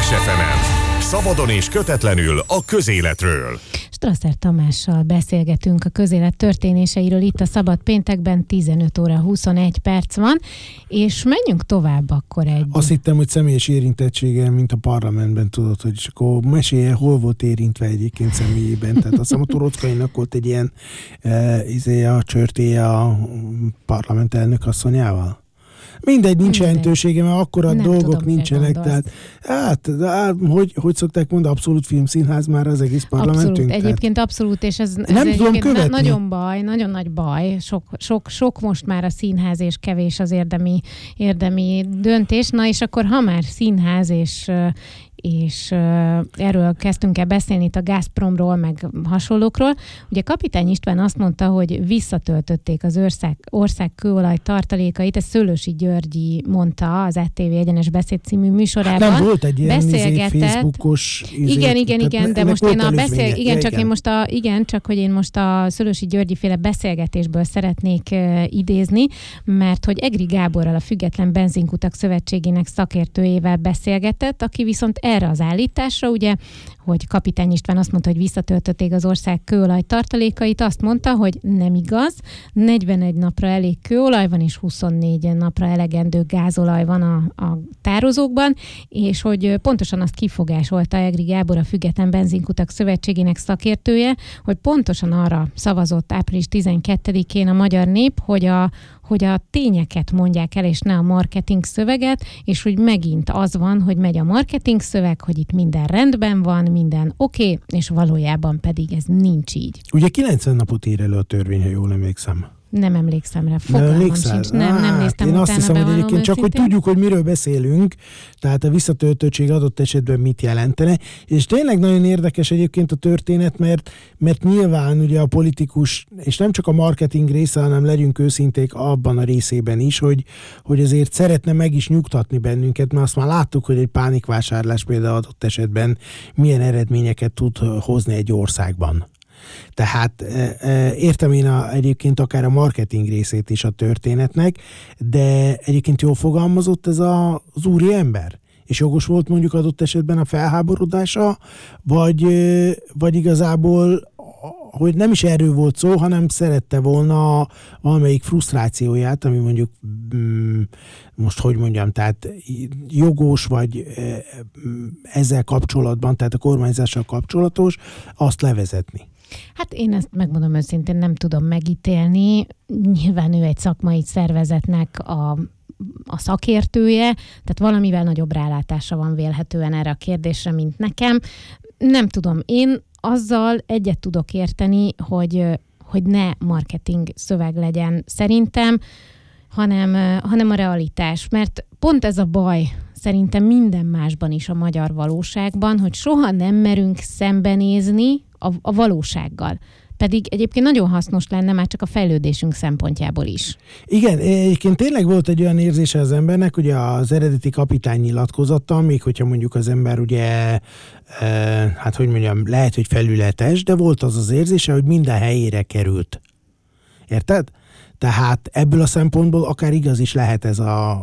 FM-en. Szabadon és kötetlenül a közéletről. Strasser Tamással beszélgetünk a közélet történéseiről itt a Szabad Péntekben, 15 óra 21 perc van, és menjünk tovább akkor egy... Azt hittem, hogy személyes érintettsége, mint a parlamentben, tudod, hogy csak akkor mesélje, hol volt érintve egyébként személyében. Tehát azt hiszem a Torockainak volt egy ilyen a csörtéje a parlament elnök asszonyával. Mindegy, nincs jelentősége, mert akkora dolgok nincsenek. Tehát, hogy szokták mondani, abszolút filmszínház már az egész parlamentünk? Abszolút, egyébként abszolút, és ez egyébként nagyon baj, nagyon nagy baj. Sok most már a színház, és kevés az érdemi döntés. Na és akkor, ha már színház, és erről kezdtünk el beszélni itt a Gazpromról, meg hasonlókról. Ugye Kapitány István azt mondta, hogy visszatöltötték az ország kőolaj tartalékait, ezt Szőlősi Györgyi mondta az ETV Egyenes Beszéd című műsorában. Nem volt egy ilyen Facebookos... Igen, de most én csak én most a Szőlősi Györgyi féle beszélgetésből szeretnék idézni, mert hogy Egri Gáborral, a Független Benzinkutak Szövetségének szakértőjével beszélgetett, aki viszont erre az állításra, ugye, hogy Kapitány István azt mondta, hogy visszatöltötték az ország kőolaj tartalékait, azt mondta, hogy nem igaz, 41 napra elég kőolaj van, és 24 napra elegendő gázolaj van a tározókban, és hogy pontosan azt kifogásolta Egri Gábor, a Független Benzinkutak Szövetségének szakértője, hogy pontosan arra szavazott április 12-én a magyar nép, hogy a tényeket mondják el, és ne a marketing szöveget, és hogy megint az van, hogy megy a marketing szöveg, hogy itt minden rendben van, minden oké, és valójában pedig ez nincs így. Ugye 90 napot ír elő a törvény, ha jól emlékszem. Nem emlékszem rá, fogalmam sincs. Nem néztem én utána, azt hiszem, hogy egyébként csak, hogy tudjuk, hogy miről beszélünk, tehát a visszatöltöttség adott esetben mit jelentene, és tényleg nagyon érdekes egyébként a történet, mert nyilván ugye a politikus, és nem csak a marketing része, hanem legyünk őszinték abban a részében is, hogy azért szeretne meg is nyugtatni bennünket, mert azt már láttuk, hogy egy pánikvásárlás például adott esetben milyen eredményeket tud hozni egy országban. Tehát értem én egyébként akár a marketing részét is a történetnek, de egyébként jól fogalmazott ez az úri ember? És jogos volt mondjuk adott esetben a felháborodása, vagy igazából, hogy nem is erről volt szó, hanem szerette volna valamelyik frusztrációját, ami mondjuk most hogy mondjam, tehát jogos, vagy ezzel kapcsolatban, tehát a kormányzással kapcsolatos, azt levezetni. Hát én ezt megmondom őszintén, nem tudom megítélni. Nyilván ő egy szakmai szervezetnek a szakértője, tehát valamivel nagyobb rálátása van vélhetően erre a kérdésre, mint nekem. Nem tudom, én azzal egyet tudok érteni, hogy ne marketing szöveg legyen szerintem, hanem a realitás. Mert pont ez a baj szerintem minden másban is a magyar valóságban, hogy soha nem merünk szembenézni a valósággal. Pedig egyébként nagyon hasznos lenne már csak a fejlődésünk szempontjából is. Igen, egyébként tényleg volt egy olyan érzése az embernek, ugye az eredeti kapitány nyilatkozattal, még hogyha mondjuk az ember ugye, hát hogy mondjam, lehet, hogy felületes, de volt az érzése, hogy minden helyére került. Érted? Tehát ebből a szempontból akár igaz is lehet ez a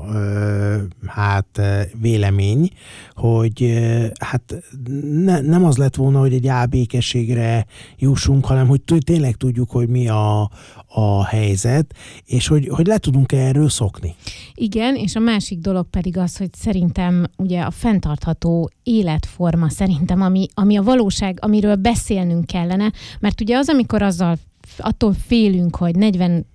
vélemény, hogy nem az lett volna, hogy egy álbékességre jussunk, hanem hogy tényleg tudjuk, hogy mi a helyzet, és hogy le tudunk erről szokni. Igen, és a másik dolog pedig az, hogy szerintem ugye a fenntartható életforma szerintem, ami a valóság, amiről beszélnünk kellene, mert ugye az, amikor attól félünk, hogy 40